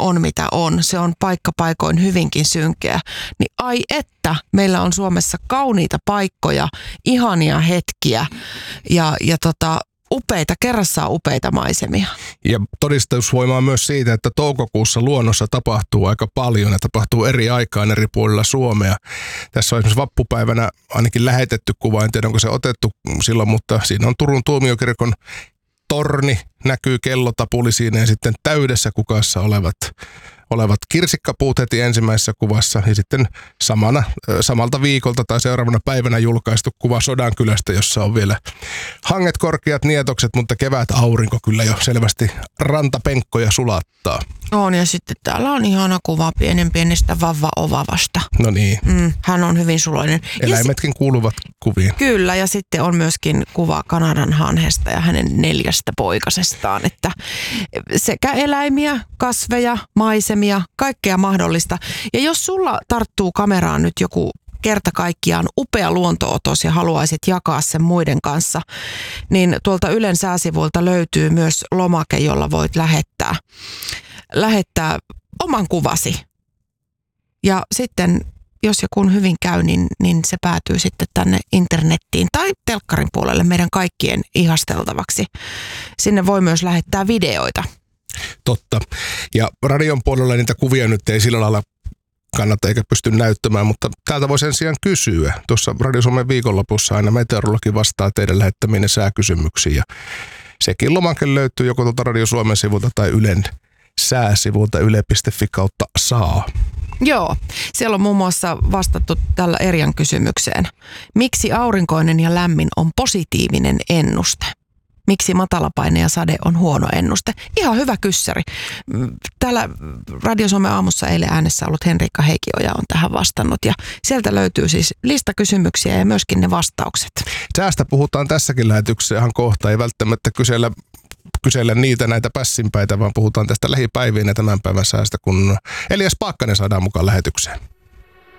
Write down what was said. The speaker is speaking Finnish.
on mitä on, se on paikka paikoin hyvinkin synkeä, niin ai että meillä on Suomessa kauniita paikkoja, ihania hetkiä ja upeita, kerrassaan upeita maisemia. Ja todistusvoimaa myös siitä, että toukokuussa luonnossa tapahtuu aika paljon ja tapahtuu eri aikaan eri puolilla Suomea. Tässä on esimerkiksi vappupäivänä ainakin lähetetty kuva, en tiedä onko se otettu silloin, mutta siinä on Turun tuomiokirkon torni, näkyy kellotapuli siinä ja sitten täydessä kukassa olevat kirsikkapuut heti ensimmäisessä kuvassa ja sitten samalta viikolta tai seuraavana päivänä julkaistu kuva Sodankylästä, jossa on vielä hanget korkeat nietokset, mutta kevät aurinko kyllä jo selvästi rantapenkkoja sulattaa. On ja sitten täällä on ihana kuva pienestä vauva-ovavasta. No niin. Hän on hyvin suloinen. Eläimetkin kuuluvat kuviin. Kyllä ja sitten on myöskin kuva Kanadan hanhesta ja hänen 4 poikasestaan, että sekä eläimiä, kasveja, maisemia, kaikkea mahdollista. Ja jos sulla tarttuu kameraan nyt joku kerta kaikkiaan upea luonto-otos ja haluaisit jakaa sen muiden kanssa, niin tuolta Ylen sääsivuilta löytyy myös lomake, jolla voit lähettää oman kuvasi. Ja sitten, jos ja kun hyvin käy, niin se päätyy sitten tänne internettiin tai telkkarin puolelle meidän kaikkien ihasteltavaksi. Sinne voi myös lähettää videoita. Totta. Ja radion puolella niitä kuvia nyt ei sillä lailla kannata eikä pysty näyttämään, mutta täältä voi sen sijaan kysyä. Tuossa Radio Suomen viikonlopussa aina meteorologi vastaa teidän lähettämiin sääkysymyksiin. Ja sekin lomake löytyy joko tuolta Radio Suomen sivulta tai Ylen sääsivulta yle.fi/saa. Joo, siellä on muun muassa vastattu tällä Erjan kysymykseen. Miksi aurinkoinen ja lämmin on positiivinen ennuste? Miksi matalapaine ja sade on huono ennuste? Ihan hyvä kyssäri. Täällä Radio Suomen aamussa eilen äänessä ollut Henriikka Heikioja on tähän vastannut. Ja sieltä löytyy siis lista kysymyksiä ja myöskin ne vastaukset. Säästä puhutaan tässäkin lähetyksessä ihan kohta. Ei välttämättä kysellä näitä pässinpäitä, vaan puhutaan tästä lähipäivien ja tämän päivän säästä, kun Elias Paakkanen saadaan mukaan lähetykseen.